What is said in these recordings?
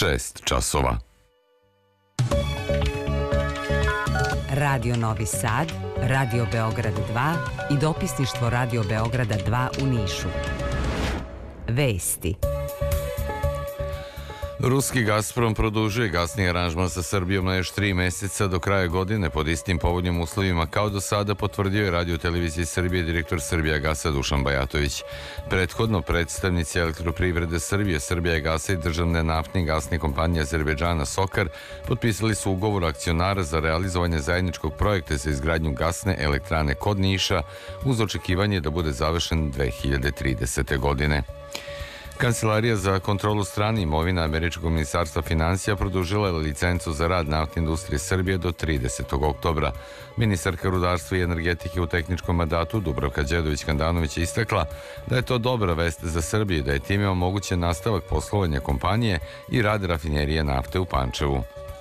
6 časova. Radio Novi Sad, Radio Beograd 2 i dopisništvo Radio Beograda 2 u Nišu. Vesti. Ruski Gazprom produžuje gasni aranžman sa Srbijom na još 3 meseca do kraja godine pod istim povoljnim uslovima kao do sada, potvrdio je Radio televiziji Srbije direktor Srbijagasa Dušan Bajatović. Prethodno predstavnici Elektroprivrede Srbije, Srbijagasa i državne naftne i gasne kompanije Azerbejdžana Sokar potpisali su ugovor akcionara za realizovanje zajedničkog projekta za izgradnju gasne elektrane kod Niša uz očekivanje da bude završen 2030. godine. Kancelarija za kontrolu strane imovine Američkog ministarstva finansija produžila je licencu za rad Naftne industrije Srbije do 30. oktobra. Ministarka rudarstva i energetike u tehničkom mandatu Dubravka Đedović-Handanović je istakla da je to dobra vest za Srbiju, da je time omogućen nastavak poslovanja kompanije i rad rafinerije nafte u Pančevu.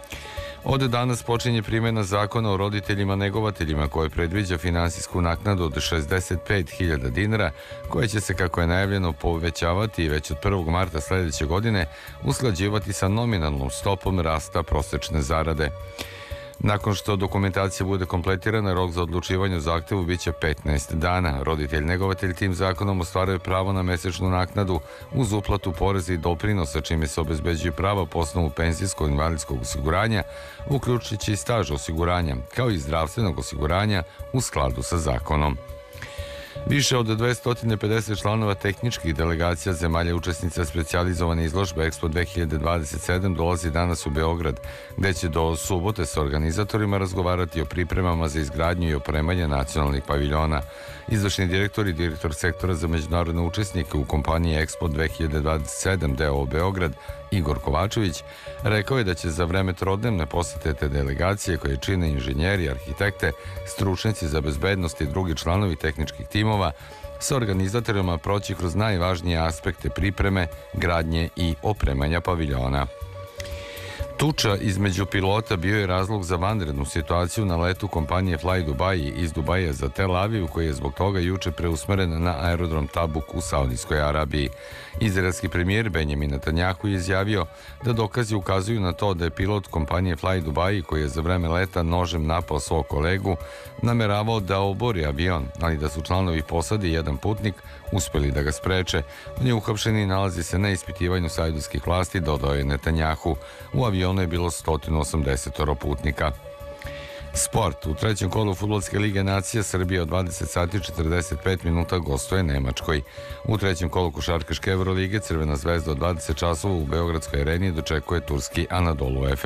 Od danas počinje primjena zakona o roditeljima negovateljima koje predviđa finansijsku naknadu od 65.000 dinara, koja će se, kako je najavljeno, povećavati i već od 1. marta sljedeće godine usklađivati sa nominalnom stopom rasta prosečne zarade. Nakon što dokumentacija bude kompletirana, rok za odlučivanje o zahtevu biće 15 dana. Roditelj-negovatelj tim zakonom ostvaruje pravo na mesečnu naknadu uz uplatu poreza i doprinosa, čime se obezbeđuju prava po osnovu penzijskog i invalidskog osiguranja, uključujući i staž osiguranja, kao i zdravstvenog osiguranja u skladu sa zakonom. Više od 250 članova tehničkih delegacija zemalja učesnica specijalizovane izložbe Expo 2027 dolazi danas u Beograd, gde će do subote sa organizatorima razgovarati o pripremama za izgradnju i opremanje nacionalnih paviljona. Izvršni direktor i direktor sektora za međunarodne učesnike u kompaniji Expo 2027 d.o.o. Beograd, Igor Kovačević, rekao je da će za vreme trodnevne posete te delegacije, koje čine inženjeri, arhitekte, stručnjaci za bezbednost i drugi članovi tehničkih timova, sa organizatorima proći kroz najvažnije aspekte pripreme, gradnje i opremanja paviljona. Tuča između pilota bio je razlog za vanrednu situaciju na letu kompanije Fly Dubai iz Dubaja za Tel Aviv, koji je zbog toga juče preusmeren na aerodrom Tabuk u Saudijskoj Arabiji. Izraelski premijer Benjamin Netanjahu je izjavio da dokazi ukazuju na to da je pilot kompanije Fly Dubai, koji je za vreme leta nožem napao svog kolegu, nameravao da obori avion, ali da su članovi posade i jedan putnik uspeli da ga spreče. On je uhapšen i nalazi se na ispitivanju saudijskih vlasti, dodao je Netanjahu. U avionu je bilo 180 putnika. Sport. U trećem kolu Fudbalske lige nacija Srbija od 20 sati 45 minuta gostuje Nemačkoj. U trećem kolu košarkaške Evrolige Crvena zvezda od 20 časova u Beogradskoj areni dočekuje turski Anadolu Efes.